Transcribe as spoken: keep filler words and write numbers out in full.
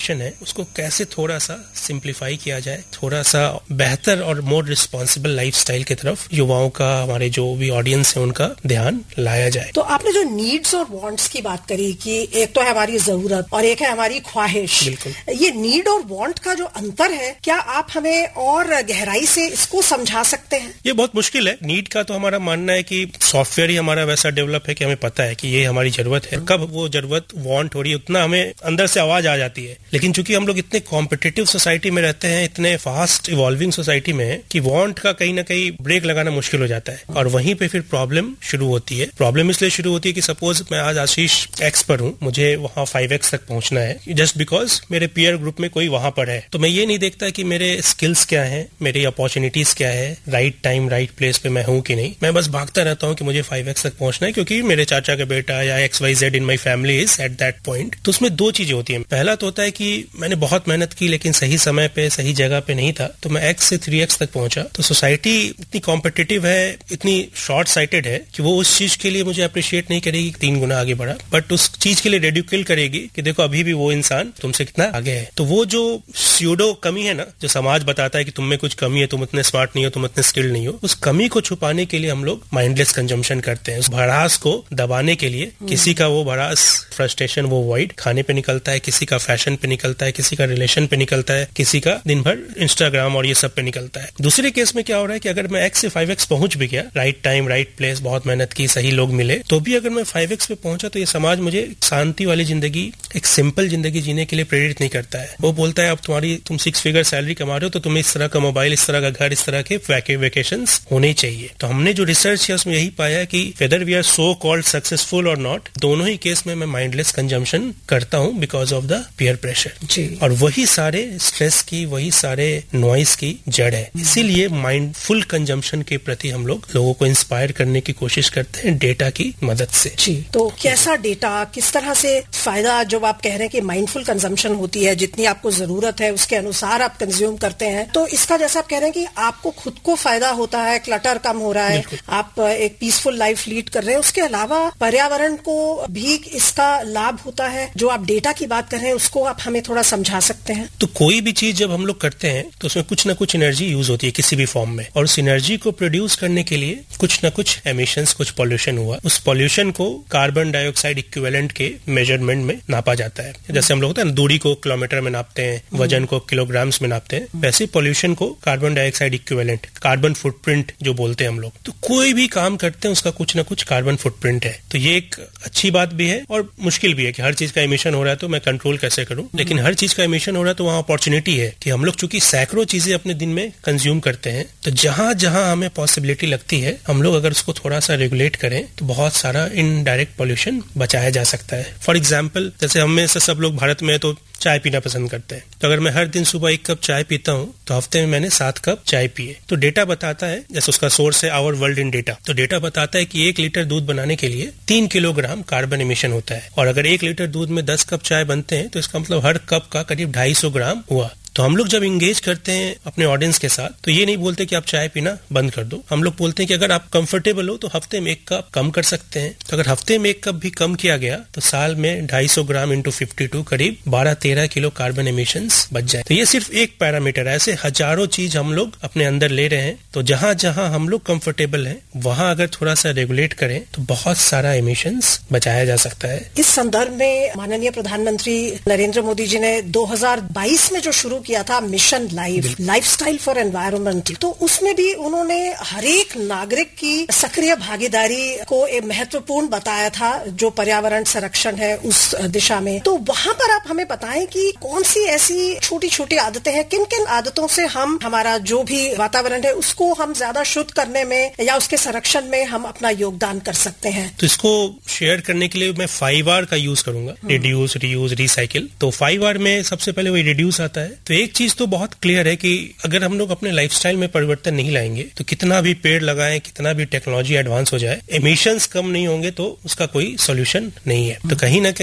Restriction है उसको कैसे थोड़ा सा सिंप्लीफाई किया जाए, थोड़ा सा बेहतर और मोर रिस्पॉन्सिबल लाइफस्टाइल की तरफ युवाओं का, हमारे जो भी ऑडियंस है उनका ध्यान लाया जाए। तो आपने जो नीड्स और वांट्स की बात करी कि एक तो है हमारी जरूरत और एक है हमारी ख्वाहिश, बिल्कुल। ये नीड और वांट का जो अंतर है, क्या आप हमें और गहराई से इसको समझा सकते हैं? ये बहुत मुश्किल है। नीड का तो हमारा मानना है कि सॉफ्टवेयर ही हमारा वैसा डेवलप है कि हमें पता है कि ये हमारी जरूरत है। कब वो जरूरत वांट हो रही है उतना हमें अंदर से आवाज आ जाती है। लेकिन चूंकि हम लोग इतने कॉम्पिटिटिव सोसाइटी में रहते हैं, इतने फास्ट इवॉल्विंग सोसाइटी में है कि वांट का कहीं ना कहीं ब्रेक लगाना मुश्किल हो जाता है और वहीं पे फिर प्रॉब्लम शुरू होती है। प्रॉब्लम इसलिए शुरू होती है कि सपोज मैं आज आशीष एक्स पर हूं, मुझे वहां फाइव एक्स तक पहुंचना है जस्ट बिकॉज मेरे पीयर ग्रुप में कोई वहां पर है। तो मैं ये नहीं देखता कि मेरे स्किल्स क्या है, मेरी अपॉर्चुनिटीज क्या है, राइट टाइम राइट प्लेस पे मैं हूं कि नहीं। मैं बस भागता रहता हूं कि मुझे फाइव एक्स तक पहुंचना है क्योंकि मेरे चाचा का बेटा या x Y Z in my family is at that point. तो उसमें दो चीजें होती है। पहला तो होता है कि मैंने बहुत मेहनत की लेकिन सही समय पे सही जगह पे नहीं था, तो मैं एक्स से थ्री एक्स तक पहुंचा। तो सोसाइटी इतनी कॉम्पिटिटिव है, इतनी शॉर्ट साइटेड है कि वो उस चीज के लिए मुझे अप्रिशिएट नहीं करेगी तीन गुना आगे बढ़ा, बट उस चीज के लिए रेडिकुल करेगी कि देखो अभी भी वो इंसान तुमसे कितना आगे है। तो वो जो स्यूडो कमी है ना, जो समाज बताता है कि तुम में कुछ कमी है, तुम इतने स्मार्ट नहीं हो, तुम इतने स्किल्ड नहीं हो, उस कमी को छुपाने के लिए हम लोग माइंडलेस कंजम्पशन करते हैं। उस भड़ास को दबाने के लिए किसी का वो भड़ास, फ्रस्ट्रेशन, वो वॉइड खाने पे निकलता है, किसी का फैशन पे निकलता है, किसी का रिलेशन पे निकलता है, किसी का दिन भर इंस्टाग्राम और ये सब पे निकलता है। दूसरे केस में क्या हो रहा है कि अगर मैं एक्स से फाइव एक्स पहुंच भी गया, राइट टाइम राइट प्लेस, बहुत मेहनत की, सही लोग मिले, तो भी अगर मैं फाइव एक्स पे पहुंचा तो ये समाज मुझे शांति वाली जिंदगी, एक सिंपल जिंदगी जीने के लिए प्रेरित नहीं करता है। वो बोलता है अब तुम्हारी तुम सिक्स फिगर सैलरी कमा रहे हो तो तुम्हें इस तरह का मोबाइल, इस तरह का घर, इस तरह के वेकेशंस होने चाहिए। तो हमने जो रिसर्च है उसमें यही पाया है कि whether we are so called successful और नॉट, दोनों ही केस में मैं माइंडलेस कंजम्पशन करता हूं because of the peer pressure. और वही सारे स्ट्रेस की, वही सारे नॉइस की जड़ है। इसीलिए माइंडफुल कंजम्पशन के प्रति हम लोग लोगों को इंस्पायर करने की कोशिश करते हैं डेटा की मदद से। जी, तो कैसा डेटा, किस तरह से फायदा, जब आप कह रहे हैं कि माइंडफुल कंजम्पशन होती है, जितनी आपको जरूरत है उसके अनुसार आप कंज्यूम करते हैं, तो इसका जैसा आप कह रहे हैं कि आपको खुद को फायदा होता है, क्लटर कम हो रहा है, आप एक पीसफुल लाइफ लीड कर रहे हैं, उसके अलावा पर्यावरण को भी इसका लाभ होता है। जो आप डेटा की बात कर रहे हैं उसको आप हमें थोड़ा समझा सकते हैं? तो कोई भी चीज जब हम लोग करते हैं तो उसमें कुछ ना कुछ एनर्जी यूज होती है किसी भी फॉर्म में, और उस एनर्जी को प्रोड्यूस करने के लिए कुछ ना कुछ एमिशंस, कुछ पॉल्यूशन हुआ। उस पॉल्यूशन को कार्बन डाइऑक्साइड इक्विवेलेंट के मेजरमेंट में नापा जाता है। जैसे हम लोग होता है ना, दूरी को किलोमीटर में नापते हैं, वजन को किलोग्राम्स में नापते हैं, वैसे पॉल्यूशन को carbon dioxide equivalent, carbon footprint जो बोलते हैं हम लोग। तो कोई भी काम करते हैं उसका कुछ ना कुछ कार्बन फुटप्रिंट है। तो ये एक अच्छी बात भी है और मुश्किल भी है कि हर चीज का इमिशन हो रहा है तो मैं कंट्रोल कैसे करूं। लेकिन हर चीज का इमिशन हो रहा है तो वहां अपॉर्चुनिटी है कि हम लोग चूंकि सैकड़ों चीजें अपने दिन में कंज्यूम करते हैं, तो जहां जहां हमें पॉसिबिलिटी लगती है हम लोग अगर उसको थोड़ा सा रेगुलेट करें तो बहुत सारा इनडायरेक्ट पॉल्यूशन बचाया जा सकता है। फॉर एग्जाम्पल, जैसे हम में से सब लोग भारत में तो चाय पीना पसंद करते हैं, तो अगर मैं हर दिन सुबह एक कप चाय पीता हूं तो हफ्ते में मैंने सात कप चाय पिए। तो डेटा बताता है, जैसे उसका सोर्स है आवर वर्ल्ड इन डेटा, तो डेटा बताता है कि एक लीटर दूध बनाने के लिए तीन किलोग्राम कार्बन एमिशन होता है, और अगर एक लीटर दूध में दस कप चाय बनते हैं तो इसका मतलब हर कप का करीब ढाई सौ ग्राम हुआ। तो हम लोग जब इंगेज करते हैं अपने ऑडियंस के साथ तो ये नहीं बोलते कि आप चाय पीना बंद कर दो, हम लोग बोलते हैं कि अगर आप कंफर्टेबल हो तो हफ्ते में एक कप कम कर सकते हैं। तो अगर हफ्ते में एक कप भी कम किया गया तो साल में ढाई सौ ग्राम इंटू फिफ्टी टू करीब बारह तेरह किलो कार्बन एमिशंस बच जाए। तो ये सिर्फ एक पैरामीटर है, ऐसे हजारों चीज हम लोग अपने अंदर ले रहे हैं। तो जहां जहां हम लोग कंफर्टेबल हैं वहां अगर थोड़ा सा रेगुलेट करें तो बहुत सारा एमिशंस बचाया जा सकता है। इस संदर्भ में माननीय प्रधानमंत्री नरेंद्र मोदी जी ने दो हज़ार बाईस में जो शुरू किया था mission life, lifestyle for environment, तो उसमें भी उन्होंने हर एक नागरिक की सक्रिय भागीदारी को एक महत्वपूर्ण बताया था जो पर्यावरण संरक्षण है उस दिशा में। तो वहां पर आप हमें बताएं कि कौन सी ऐसी छोटी छोटी आदतें हैं, किन किन आदतों से हम हमारा जो भी वातावरण है उसको हम ज्यादा शुद्ध करने में या उसके संरक्षण में हम अपना योगदान कर सकते हैं। तो इसको शेयर करने के लिए मैं फाइव आर का यूज करूंगा, रिड्यूस, रीयूज, रिसाइकिल। तो फाइव आर में सबसे पहले वही रिड्यूस आता है। तो एक चीज तो बहुत क्लियर है कि अगर हम लोग अपने लाइफस्टाइल में परिवर्तन नहीं लाएंगे तो कितना भी पेड़ लगाएं, कितना भी टेक्नोलॉजी एडवांस हो जाए, एमिशंस कम नहीं होंगे तो उसका कोई सॉल्यूशन नहीं है। तो कहीं ना कहीं